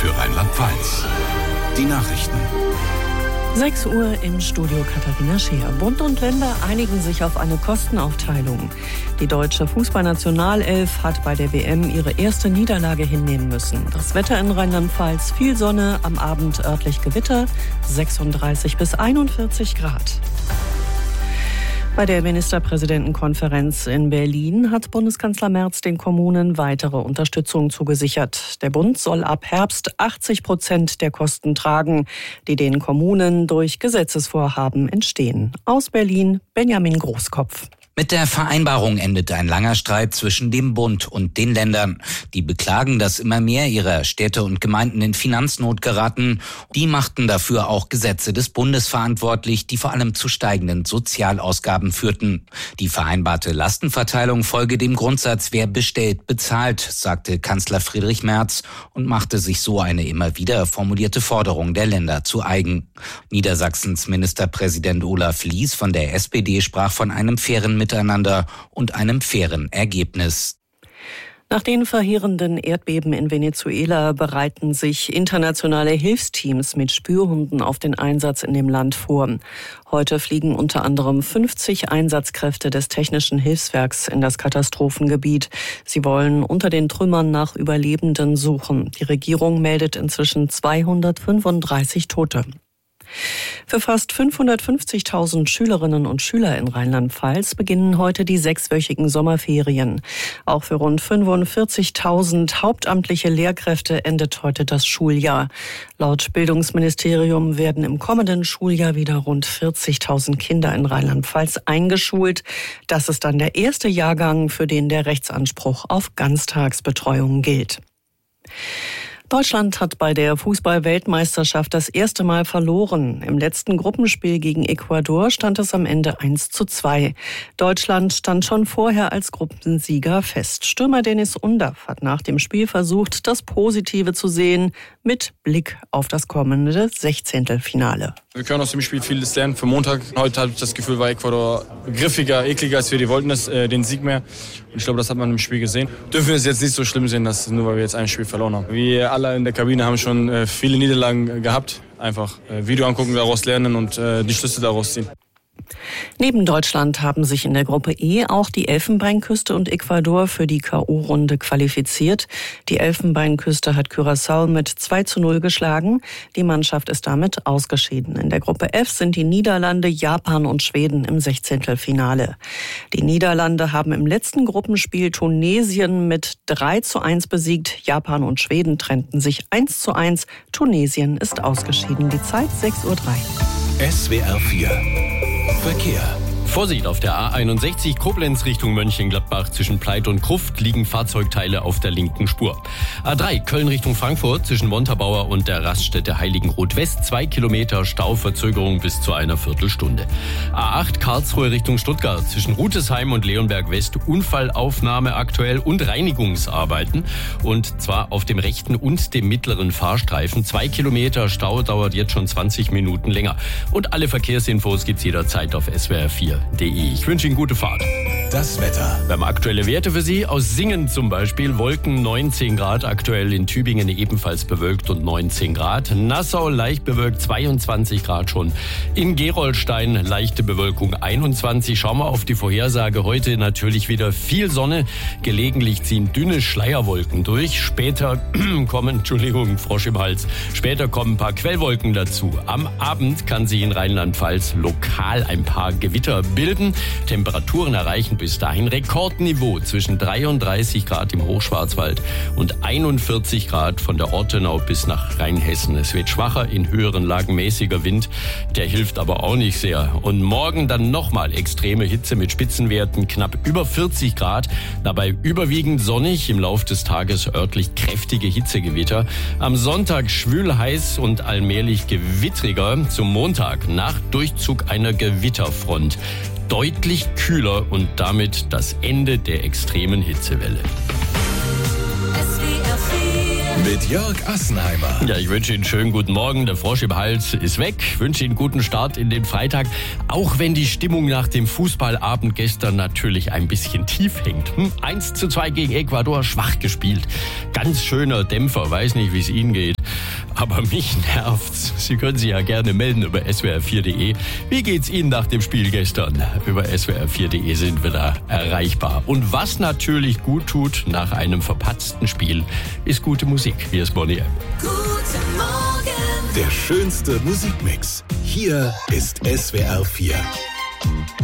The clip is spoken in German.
für Rheinland-Pfalz. Die Nachrichten. 6 Uhr im Studio Katharina Scheer. Bund und Länder einigen sich auf eine Kostenaufteilung. Die deutsche Fußballnationalelf hat bei der WM ihre erste Niederlage hinnehmen müssen. Das Wetter in Rheinland-Pfalz: viel Sonne, am Abend örtlich Gewitter, 36 bis 41 Grad. Bei der Ministerpräsidentenkonferenz in Berlin hat Bundeskanzler Merz den Kommunen weitere Unterstützung zugesichert. Der Bund soll ab Herbst 80% der Kosten tragen, die den Kommunen durch Gesetzesvorhaben entstehen. Aus Berlin Benjamin Großkopf. Mit der Vereinbarung endet ein langer Streit zwischen dem Bund und den Ländern. Die beklagen, dass immer mehr ihrer Städte und Gemeinden in Finanznot geraten. Die machten dafür auch Gesetze des Bundes verantwortlich, die vor allem zu steigenden Sozialausgaben führten. Die vereinbarte Lastenverteilung folge dem Grundsatz, wer bestellt, bezahlt, sagte Kanzler Friedrich Merz und machte sich so eine immer wieder formulierte Forderung der Länder zu eigen. Niedersachsens Ministerpräsident Olaf Lies von der SPD sprach von einem fairen Miteinander und einem fairen Ergebnis. Nach den verheerenden Erdbeben in Venezuela bereiten sich internationale Hilfsteams mit Spürhunden auf den Einsatz in dem Land vor. Heute fliegen unter anderem 50 Einsatzkräfte des Technischen Hilfswerks in das Katastrophengebiet. Sie wollen unter den Trümmern nach Überlebenden suchen. Die Regierung meldet inzwischen 235 Tote. Für fast 550.000 Schülerinnen und Schüler in Rheinland-Pfalz beginnen heute die 6-wöchigen Sommerferien. Auch für rund 45.000 hauptamtliche Lehrkräfte endet heute das Schuljahr. Laut Bildungsministerium werden im kommenden Schuljahr wieder rund 40.000 Kinder in Rheinland-Pfalz eingeschult. Das ist dann der erste Jahrgang, für den der Rechtsanspruch auf Ganztagsbetreuung gilt. Deutschland hat bei der Fußball-Weltmeisterschaft das erste Mal verloren. Im letzten Gruppenspiel gegen Ecuador stand es am Ende 1:2. Deutschland stand schon vorher als Gruppensieger fest. Stürmer Dennis Undaff hat nach dem Spiel versucht, das Positive zu sehen, mit Blick auf das kommende 16. Wir können aus dem Spiel vieles lernen für Montag. Heute habe ich das Gefühl, war Ecuador griffiger, ekliger als wir. Die wollten den Sieg mehr. Und ich glaube, das hat man im Spiel gesehen. Dürfen wir es jetzt nicht so schlimm sehen, dass nur weil wir jetzt ein Spiel verloren haben. Wir alle in der Kabine haben schon viele Niederlagen gehabt. Einfach Video angucken, daraus lernen und die Schlüsse daraus ziehen. Neben Deutschland haben sich in der Gruppe E auch die Elfenbeinküste und Ecuador für die K.O.-Runde qualifiziert. Die Elfenbeinküste hat Curaçao mit 2:0 geschlagen. Die Mannschaft ist damit ausgeschieden. In der Gruppe F sind die Niederlande, Japan und Schweden im 16. Finale. Die Niederlande haben im letzten Gruppenspiel Tunesien mit 3:1 besiegt. Japan und Schweden trennten sich 1:1. Tunesien ist ausgeschieden. Die Zeit 6:03 Uhr. SWR 4 Verkehr. Vorsicht auf der A61 Koblenz Richtung Mönchengladbach. Zwischen Pleit und Kruft liegen Fahrzeugteile auf der linken Spur. A3 Köln Richtung Frankfurt zwischen Montabaur und der Raststätte Heiligenroth West 2 Kilometer Stauverzögerung bis zu einer Viertelstunde. A8 Karlsruhe Richtung Stuttgart zwischen Rutesheim und Leonberg West Unfallaufnahme aktuell und Reinigungsarbeiten. Und zwar auf dem rechten und dem mittleren Fahrstreifen. 2 Kilometer Stau dauert jetzt schon 20 Minuten länger. Und alle Verkehrsinfos gibt's jederzeit auf swr4.de. Ich wünsche Ihnen gute Fahrt. Das Wetter. Wir haben aktuelle Werte für Sie. Aus Singen zum Beispiel. Wolken 19 Grad. Aktuell in Tübingen ebenfalls bewölkt und 19 Grad. Nassau leicht bewölkt 22 Grad schon. In Gerolstein leichte Bewölkung 21. Schauen wir auf die Vorhersage. Heute natürlich wieder viel Sonne. Gelegentlich ziehen dünne Schleierwolken durch. Später kommen, Frosch im Hals. Später kommen ein paar Quellwolken dazu. Am Abend kann sich in Rheinland-Pfalz lokal ein paar Gewitter bilden. Temperaturen erreichen bis dahin Rekordniveau zwischen 33 Grad im Hochschwarzwald und 41 Grad von der Ortenau bis nach Rheinhessen. Es wird schwacher, in höheren Lagen mäßiger Wind. Der hilft aber auch nicht sehr. Und morgen dann nochmal extreme Hitze mit Spitzenwerten knapp über 40 Grad. Dabei überwiegend sonnig, im Lauf des Tages örtlich kräftige Hitzegewitter. Am Sonntag schwül, heiß und allmählich gewittriger. Zum Montag nach Durchzug einer Gewitterfront. Deutlich kühler und damit das Ende der extremen Hitzewelle. Mit Jörg Assenheimer. Ja, ich wünsche Ihnen einen schönen guten Morgen. Der Frosch im Hals ist weg. Ich wünsche Ihnen einen guten Start in den Freitag. Auch wenn die Stimmung nach dem Fußballabend gestern natürlich ein bisschen tief hängt. 1:2 gegen Ecuador, schwach gespielt. Ganz schöner Dämpfer, weiß nicht, wie es Ihnen geht. aber mich nervt's. Sie können sich ja gerne melden über swr4.de. Wie geht's Ihnen nach dem Spiel gestern? Über swr4.de sind wir da erreichbar. Und was natürlich gut tut nach einem verpatzten Spiel, ist gute Musik. Hier ist Bonnie M. Guten Morgen. Der schönste Musikmix. Hier ist SWR 4.